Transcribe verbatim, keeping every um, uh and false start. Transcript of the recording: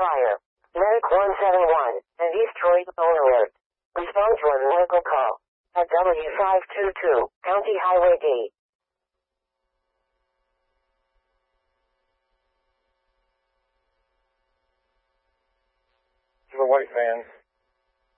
fire. Medic one seven one and East Troy alert. Respond to a medical call at W five two two, County Highway D. To the white van.